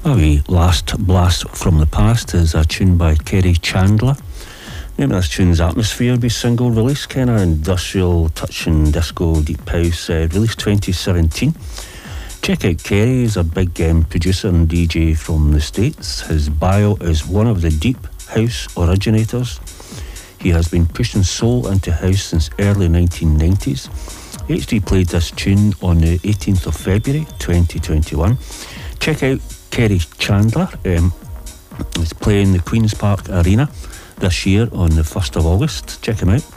A wee last blast from the past is a tune by Kerry Chandler. The name of this tune's Atmosphere, be single release, kind of industrial, touching disco, deep house, released 2017. Check out Kerry, he's a big producer and DJ from the States. His bio is one of the deep house originators. He has been pushing soul into house since early 1990s. HD played this tune on the 18th of February 2021. Check out Kerry Chandler. He's playing the Queen's Park Arena this year on the 1st of August. Check him out.